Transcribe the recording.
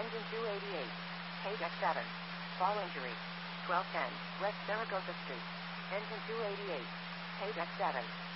Engine 288. Page X7. Fall injury. 1210 West Zaragoza Street. Engine 288. Page X7.